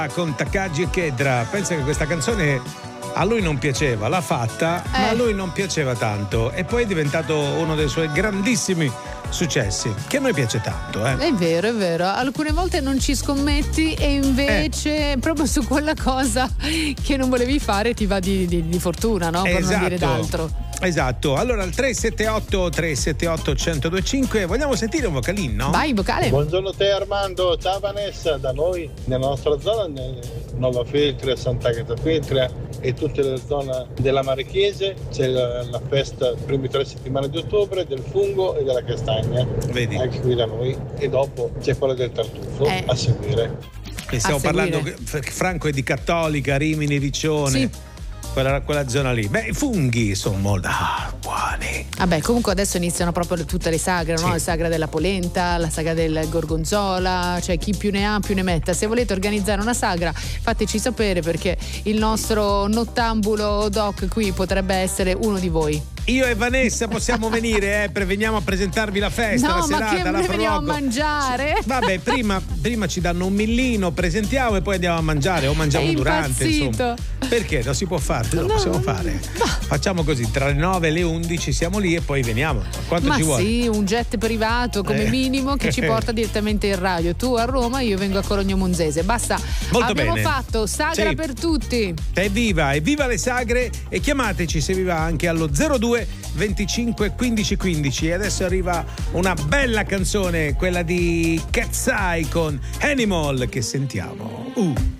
con Takagi e Kedra. Pensa che questa canzone a lui non piaceva, l'ha fatta, ma a lui non piaceva tanto e poi è diventato uno dei suoi grandissimi successi, che a noi piace tanto. È vero. Alcune volte non ci scommetti e invece proprio su quella cosa che non volevi fare ti va di fortuna, no? Per non dire d'altro. Esatto, allora al 378-1025 vogliamo sentire un vocalino? Vai, vocale. Buongiorno te Armando, ciao Vanessa, da noi nella nostra zona, Nova Feltria, Sant'Agata Feltria e tutte le zone della Marchiese c'è la festa le prime 3 settimane di ottobre del fungo e della castagna. Vedi? Anche qui da noi, e dopo c'è quella del tartufo a seguire. E stiamo parlando, Franco è di Cattolica, Rimini, Riccione. Sì. Quella zona lì. Beh, i funghi sono molto buoni. Vabbè, comunque adesso iniziano proprio tutte le sagre, no? La sagra della polenta, la sagra del gorgonzola, cioè chi più ne ha più ne metta. Se volete organizzare una sagra, fateci sapere, perché il nostro nottambulo doc qui potrebbe essere uno di voi. Io e Vanessa possiamo venire, veniamo a presentarvi la festa, la serata, ma che la veniamo a mangiare? Vabbè, prima ci danno un millino, presentiamo e poi andiamo a mangiare o mangiamo durante, insomma. Perché? Non si può fare, lo possiamo fare. Facciamo così, tra le 9 e le 11 siamo lì e poi veniamo. Quanto ci vuole? Sì, un jet privato come minimo che ci porta direttamente in radio. Tu a Roma, io vengo a Cologno Monzese. Basta. Molto abbiamo bene. fatto sagra per tutti. Evviva le sagre, e chiamateci se vi va anche allo 02 25 15 15. E adesso arriva una bella canzone, quella di Cat's Eye con Animal, che sentiamo.